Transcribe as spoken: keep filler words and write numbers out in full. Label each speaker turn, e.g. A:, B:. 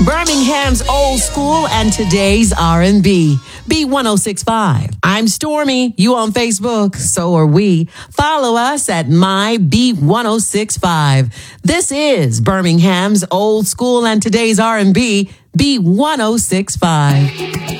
A: Birmingham's old school and today's R and B. B ten sixty-five. I'm Stormy. You on Facebook? So are we. Follow us at my B ten sixty-five. This is Birmingham's old school and today's R and B. B ten sixty-five.